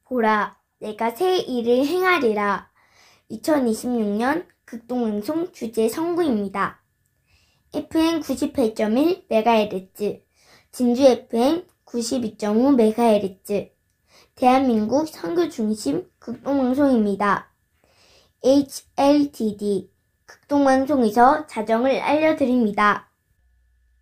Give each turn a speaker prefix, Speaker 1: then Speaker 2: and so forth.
Speaker 1: 보라, 내가 새 일을 행하리라. 2026년 극동방송 주제 선구입니다. FM 98.1MHz, 진주 FM 92.5MHz, 대한민국 선교 중심 극동방송입니다. HLTD 극동방송에서 자정을 알려드립니다.